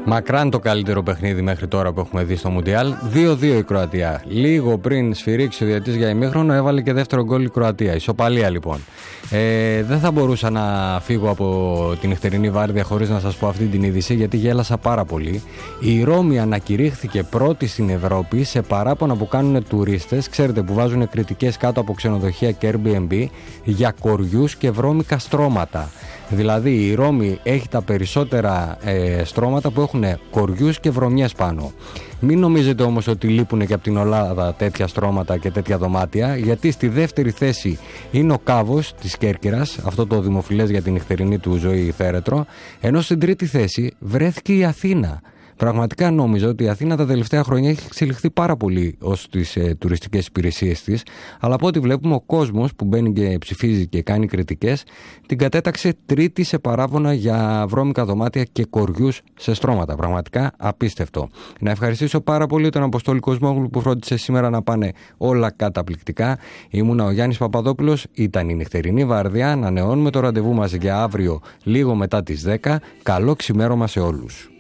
Μακράν το καλύτερο παιχνίδι μέχρι τώρα που έχουμε δει στο Μουντιάλ. 2-2 η Κροατία. Λίγο πριν σφυρίξει ο διαιτητής για ημίχρονο, έβαλε και δεύτερο γκολ η Κροατία. Ισοπαλία λοιπόν. Δεν θα μπορούσα να φύγω από την νυχτερινή βάρδια χωρίς να σας πω αυτή την είδηση, γιατί γέλασα πάρα πολύ. Η Ρώμη ανακηρύχθηκε πρώτη στην Ευρώπη σε παράπονα που κάνουν τουρίστες, ξέρετε, που βάζουν κριτικές κάτω από ξενοδοχεία και Airbnb για κοριούς και βρώμικα στρώματα. Δηλαδή η Ρώμη έχει τα περισσότερα στρώματα που έχουν κοριούς και βρωμιές πάνω. Μην νομίζετε όμως ότι λείπουν και από την Ελλάδα τέτοια στρώματα και τέτοια δωμάτια, γιατί στη δεύτερη θέση είναι ο Κάβος της Κέρκυρας, αυτό το δημοφιλές για την νυχτερινή του ζωή θέρετρο, ενώ στην τρίτη θέση βρέθηκε η Αθήνα. Πραγματικά νόμιζα ότι η Αθήνα τα τελευταία χρόνια έχει εξελιχθεί πάρα πολύ ως τις τουριστικές υπηρεσίες της, αλλά από ό,τι βλέπουμε ο κόσμος που μπαίνει και ψηφίζει και κάνει κριτικές την κατέταξε τρίτη σε παράπονα για βρώμικα δωμάτια και κοριούς σε στρώματα. Πραγματικά απίστευτο. Να ευχαριστήσω πάρα πολύ τον Αποστόλη Κοσμόγλου που φρόντισε σήμερα να πάνε όλα καταπληκτικά. Ήμουνα ο Γιάννης Παπαδόπουλος, ήταν η νυχτερινή βαρδιά. Ανανεώνουμε το ραντεβού μας για αύριο λίγο μετά τις 10. Καλό ξημέρωμα σε όλους.